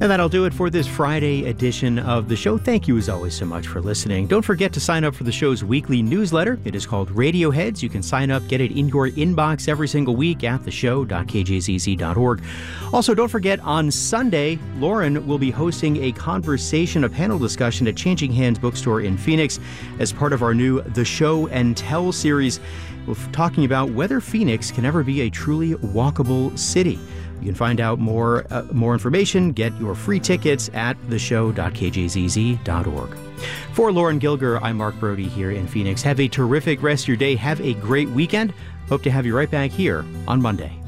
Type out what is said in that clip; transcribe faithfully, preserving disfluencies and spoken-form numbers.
And that'll do it for this Friday edition of the show. Thank you as always so much for listening. Don't forget to sign up for the show's weekly newsletter. It is called Radioheads. You can sign up, get it in your inbox every single week at the show dot k j z z dot org. Also, don't forget on Sunday, Lauren will be hosting a conversation, a panel discussion at Changing Hands Bookstore in Phoenix as part of our new The Show and Tell series. We're talking about whether Phoenix can ever be a truly walkable city. You can find out more uh, more information, get your free tickets at the show dot k j z z dot org. For Lauren Gilger, I'm Mark Brody here in Phoenix. Have a terrific rest of your day. Have a great weekend. Hope to have you right back here on Monday.